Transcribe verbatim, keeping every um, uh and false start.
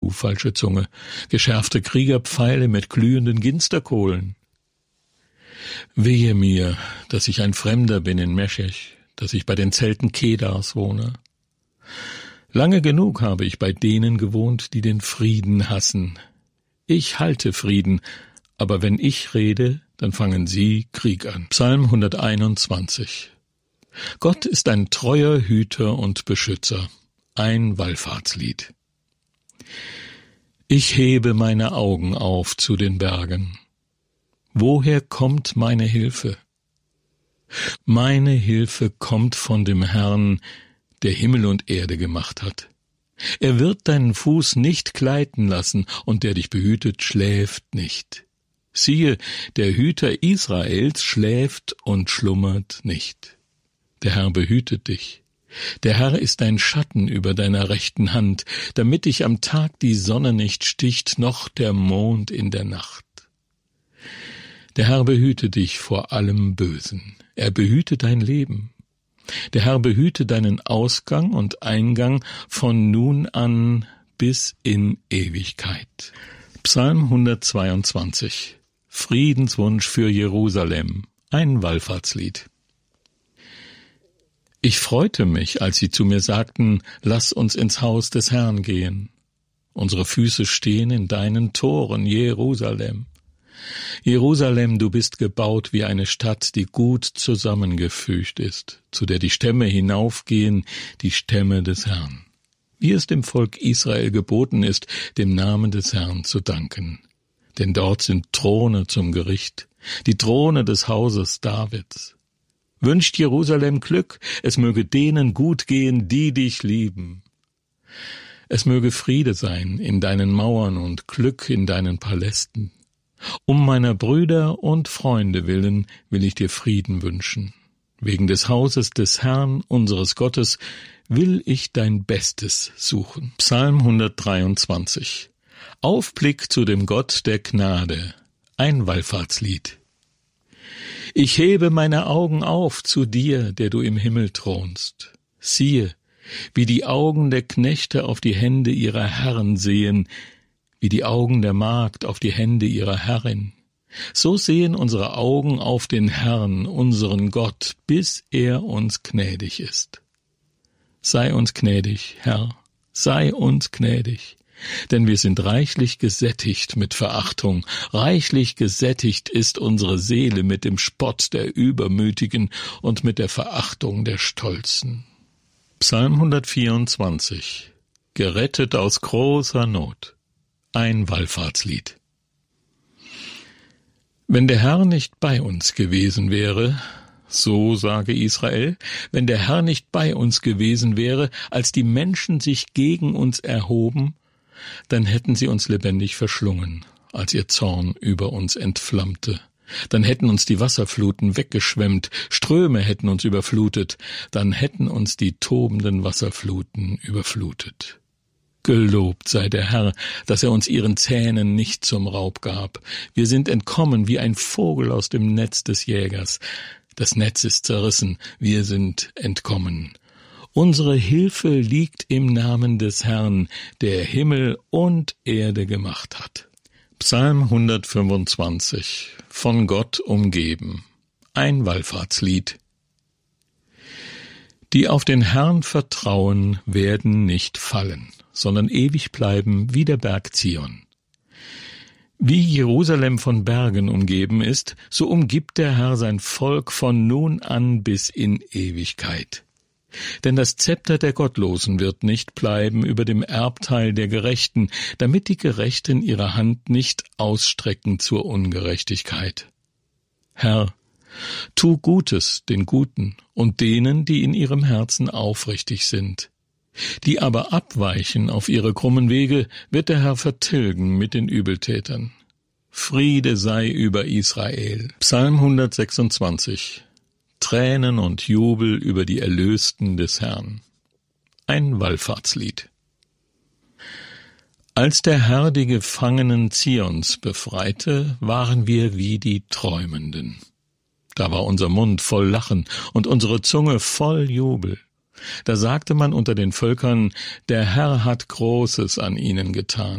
du falsche Zunge, geschärfte Kriegerpfeile mit glühenden Ginsterkohlen. Wehe mir, dass ich ein Fremder bin in Meschech, dass ich bei den Zelten Kedars wohne. Lange genug habe ich bei denen gewohnt, die den Frieden hassen. Ich halte Frieden, aber wenn ich rede, dann fangen sie Krieg an. Psalm hunderteinundzwanzig. Gott ist ein treuer Hüter und Beschützer, ein Wallfahrtslied. Ich hebe meine Augen auf zu den Bergen. Woher kommt meine Hilfe? Meine Hilfe kommt von dem Herrn, der Himmel und Erde gemacht hat. Er wird deinen Fuß nicht gleiten lassen, und der dich behütet, schläft nicht. Siehe, der Hüter Israels schläft und schlummert nicht. Der Herr behütet dich. Der Herr ist ein Schatten über deiner rechten Hand, damit dich am Tag die Sonne nicht sticht, noch der Mond in der Nacht. Der Herr behüte dich vor allem Bösen. Er behüte dein Leben. Der Herr behüte deinen Ausgang und Eingang von nun an bis in Ewigkeit. Psalm hundertzweiundzwanzig. Friedenswunsch für Jerusalem, ein Wallfahrtslied. Ich freute mich, als sie zu mir sagten, lass uns ins Haus des Herrn gehen. Unsere Füße stehen in deinen Toren, Jerusalem. Jerusalem, du bist gebaut wie eine Stadt, die gut zusammengefügt ist, zu der die Stämme hinaufgehen, die Stämme des Herrn. Wie es dem Volk Israel geboten ist, dem Namen des Herrn zu danken. Denn dort sind Throne zum Gericht, die Throne des Hauses Davids. Wünscht Jerusalem Glück, es möge denen gut gehen, die dich lieben. Es möge Friede sein in deinen Mauern und Glück in deinen Palästen. Um meiner Brüder und Freunde willen will ich dir Frieden wünschen. Wegen des Hauses des Herrn, unseres Gottes, will ich dein Bestes suchen. Psalm hundertdreiundzwanzig. Aufblick zu dem Gott der Gnade, ein Wallfahrtslied. Ich hebe meine Augen auf zu dir, der du im Himmel thronst. Siehe, wie die Augen der Knechte auf die Hände ihrer Herren sehen, wie die Augen der Magd auf die Hände ihrer Herrin. So sehen unsere Augen auf den Herrn, unseren Gott, bis er uns gnädig ist. Sei uns gnädig, Herr, sei uns gnädig, denn wir sind reichlich gesättigt mit Verachtung, reichlich gesättigt ist unsere Seele mit dem Spott der Übermütigen und mit der Verachtung der Stolzen. Psalm hundertvierundzwanzig. Gerettet aus großer Not. Ein Wallfahrtslied. Wenn der Herr nicht bei uns gewesen wäre, so sage Israel, wenn der Herr nicht bei uns gewesen wäre, als die Menschen sich gegen uns erhoben, dann hätten sie uns lebendig verschlungen, als ihr Zorn über uns entflammte. Dann hätten uns die Wasserfluten weggeschwemmt, Ströme hätten uns überflutet, dann hätten uns die tobenden Wasserfluten überflutet. Gelobt sei der Herr, dass er uns ihren Zähnen nicht zum Raub gab. Wir sind entkommen wie ein Vogel aus dem Netz des Jägers. Das Netz ist zerrissen, wir sind entkommen. Unsere Hilfe liegt im Namen des Herrn, der Himmel und Erde gemacht hat. Psalm hundertfünfundzwanzig. Von Gott umgeben. Ein Wallfahrtslied. Die auf den Herrn vertrauen, werden nicht fallen, sondern ewig bleiben wie der Berg Zion. Wie Jerusalem von Bergen umgeben ist, so umgibt der Herr sein Volk von nun an bis in Ewigkeit. Denn das Zepter der Gottlosen wird nicht bleiben über dem Erbteil der Gerechten, damit die Gerechten ihre Hand nicht ausstrecken zur Ungerechtigkeit. Herr, tu Gutes den Guten und denen, die in ihrem Herzen aufrichtig sind. Die aber abweichen auf ihre krummen Wege, wird der Herr vertilgen mit den Übeltätern. Friede sei über Israel. Psalm hundertsechsundzwanzig. Tränen und Jubel über die Erlösten des Herrn. Ein Wallfahrtslied. Als der Herr die Gefangenen Zions befreite, waren wir wie die Träumenden. Da war unser Mund voll Lachen und unsere Zunge voll Jubel. Da sagte man unter den Völkern, der Herr hat Großes an ihnen getan.